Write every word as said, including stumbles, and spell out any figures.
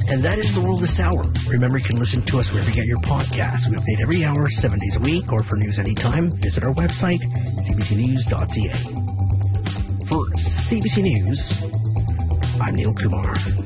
And that is the world this hour. Remember, you can listen to us wherever you get your podcasts. We update every hour, seven days a week, or for news anytime, visit our website, c b c news dot c a. For C B C News, I'm Neil Kumar.